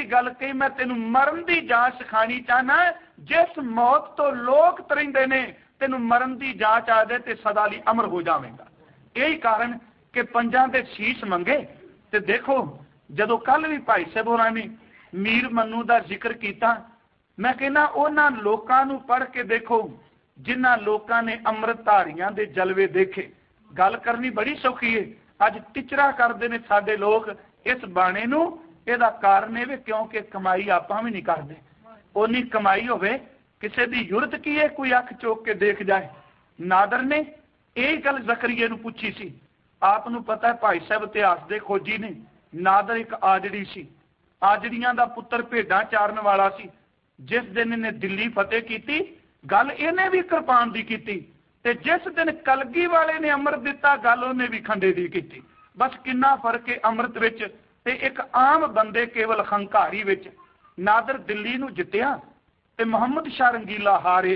गल कही, मैं तेन मरन की जांच सिखानी चाहना, जिस मौत तो लोग तरिंदे ने तेन मरन की जांच आ जाए तो सदा ਲਈ अमर हो जाएगा। यही कारण कि पंजां दे शीश मंगे। तो देखो जदों कल भी भाई साहब होरां ने मीर मन्नू का जिक्र किया, मैं कहना उन्हां लोकां नूं पढ़ के देखो जिन्हां लोकां ने अमृतधारियां दे जलवे देखे। गल करनी बड़ी सौखी है, अज टिचरा करते हैं साडे लोग इस बाणे नूं। इहदा कारण है क्योंकि कमाई आपां भी नहीं करते। उन्नी कमाई होवे किसी की जुरत की है कोई अख चोक के देख जाए। नादर ने यही गल जकरिए नूं पूछी सी। आप नूं पता है भाई साहब इतिहास के खोजी ने, नादर एक आजड़ी सी, आजड़ियां दा पुत्र भेडां चारन वाला सी। जिस दिन इन्हें दिल्ली फतेह की गल इन्हें भी कृपान की की, ते जिस दिन कलगी वाले ने अमृत दिता गल उन्हें भी खंडे की की। बस कितना फर्क है अमृत विच ते एक आम बंदे केवल हंकारी विच। नादर दिल्ली नूं जित्तिया ते मुहम्मद शाह रंगीला हारे।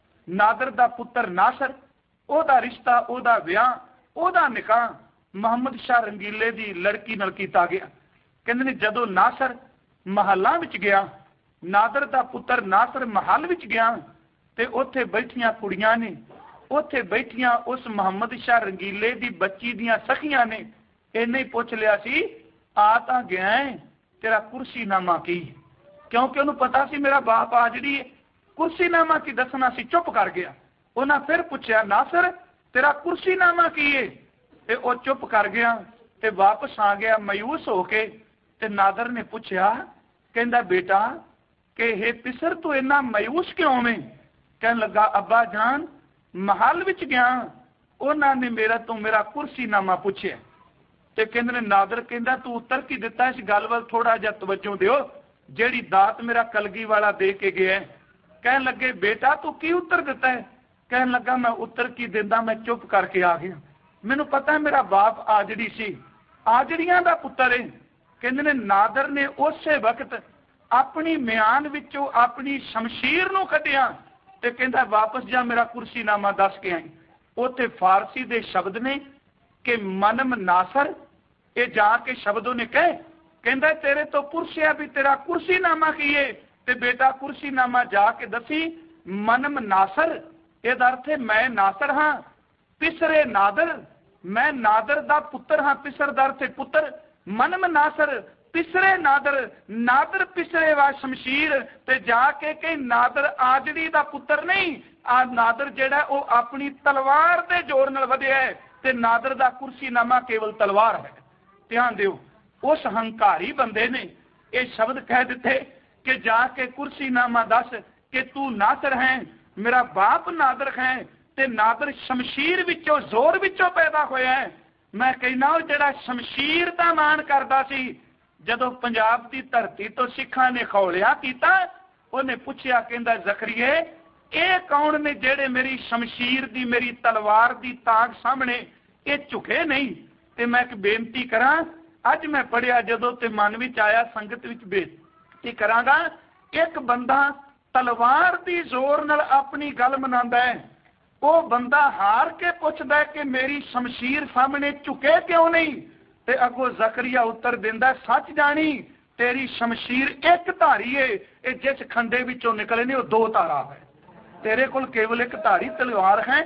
नादर दा पुत्र नासर, ओदा रिश्ता, ओदा विआह, ओदा निकाह मुहम्मद शाह रंगीले दी लड़की नाल कीता गया। कहंदे ने जदों नासर महलां विच गया, नादर दा पुत्र नासर महल विच गया ते उत्थे बैठियां कुड़ियां ने, उत्थे बैठियां उस मुहम्मद शाह रंगीले दी बच्ची दियां सखियां ने इन्ने ही पुछ लिया सी, आ तां गया है, तेरा कुर्सीनामा की? क्योंकि उन्होंने पता सी मेरा बाप आजड़ी है, कुर्सीनामा की दसना सी। चुप कर गया। उन्हें फिर पूछा, नासर तेरा कुर्सीनामा की है? ते वो चुप कर गया ते वापस आ गया मायूस होके। ते नादर ने पूछा, कहंदा बेटा कि हे पिसर तू इन्ना मायूस क्यों में? कहन लगा, अब्बा जान महल विच गया, उन्होंने मेरा कुर्सीनामा पूछे। ते कहंदे ने नादर कहंदा तू उत्तर की दिता? इस गल वल थोड़ा जिहा तवज्जो दिओ, जेड़ी दात मेरा कलगी वाला दे के गया है। कहन लगे, बेटा तू की उत्तर दिता है? कहन लगा, मैं उत्तर की दिंदा, मैं चुप करके आ गया। मैनू पता है मेरा बाप आजड़ी सी, आजड़ियां दा पुत्र है। कहंदे ने नादर ने उस वक्त अपनी म्यान विचों अपनी शमशीर नूं कढिया ते कहंदा वापस जा, मेरा कुर्सीनामा दस के आई। उत्थे फारसी दे शब्द ने कि मनम नासर, ये जाके शब्दों ने कहे, कहंदा तेरे तो पुरसिया भी तेरा कुर्सीनामा की है, ते बेटा कुर्सीनामा जाके दसी। मनम नासर इहदा अर्थ है मैं नासर हाँ, पिसरे नादर, मैं नादर दा पुत्र हाँ। पिसर दा अर्थ है पुत्र। मनम नासर पिसरे नादर, नादर पिसरे वा शमशीर। ते जाके कहीं नादर आजड़ी दा पुत्र नहीं, आ नादर जेड़ा वो अपनी तलवार दे जोर नाल वधिया है, ते नादर दा कुर्सीनामा केवल तलवार है। ध्यान दिओ, उस हंकारी बंदे ने ये शब्द कह दिते कि जाके कुर्सीनामा दस कि तू नासर है, मेरा बाप नादर है, ते नादर शमशीर विचों जोर विचों पैदा होया है। मैं कहना जेड़ा शमशीर दा मान करदा सी, जदों पंजाब की धरती तो सिखां ने खौलिया कीता, उन्हें पूछया, कहंदा जकरिए ये कौन ने जेड़े मेरी शमशीर दी, मेरी तलवार दी ताक सामने ये झुके नहीं? ते मैं एक बेनती करा, अज मैं पढ़िया जदों ते मन विच आया, संगत विच बेनती करांगा, एक बंदा तलवार दी जोर नाल अपनी गल मनांदा है, वो बंदा हार के पुछदा है कि मेरी शमशीर सामने झुके क्यों नहीं? ते अगो जकरिया उत्तर दिंदा, सच जानी तेरी शमशीर एक धारी है, ये जिस खंडे विचों निकले ने वो दो धारा है। तेरे कोल केवल एक धारी तलवार है,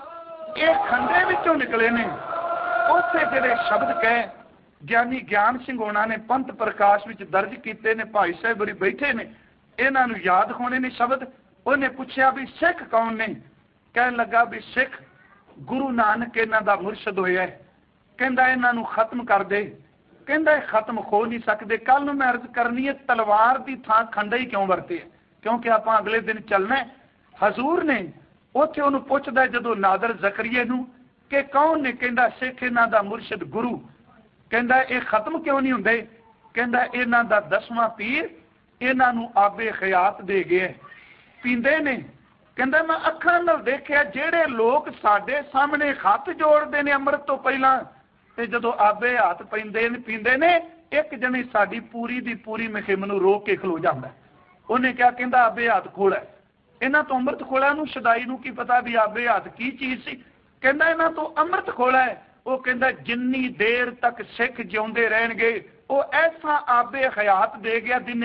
ये खंडे विचों निकले ने। उत्थे जेड़े शब्द कहे ज्ञानी ज्ञान सिंह होना ने पंथ प्रकाश विच दर्ज कीते ने, भाई साहब बड़ी बैठे ने, इन्हां नूं याद होने ने शब्द। उन्हें पूछया भी सिख कौन ने? कहन लगा भी सिख गुरु नानक इन्हां दा मुर्शद होया है। कहंदा इन्हां नूं खत्म कर दे। कहंदा खत्म हो नहीं सकते। कल नूं मैं अर्ज करनी है तलवार की थां खंडा ही क्यों वरते, क्योंकि आपां अगले दिन चलना है। हजूर ने उत्थे उहनूं पुछदा जदों नादर जकरिए नूं कि कौन ने? कहंदा सिख इन्हां दा मुर्शद गुरु। कहंदा ये खत्म क्यों नहीं हुंदे? कहंदा इन्हां दा 10वां पीर इन्हां नूं आबे खयात दे गए, पींदे ने। कहंदा मैं अखां नाल देखिया जेड़े लोग साडे सामने हथ जोड़दे ने अमृत तो पहलां, ते जदों आबे हाथ पींदे ने, एक जने साडी पूरी दी पूरी मुहिम नूं रोक के खलो जांदा। उन्हें क्या कहंदा आबे हाथ खोला। इन्हां तो अमृत खोला नूं शदाई नूं की पता भी आबे हाथ की चीज सी? कहंदा इन्हां तो अमृत खोला है। वो कहंदा जिन्नी देर तक सिख जिउंदे रहणगे वो ऐसा आबे हयात दे गया दिन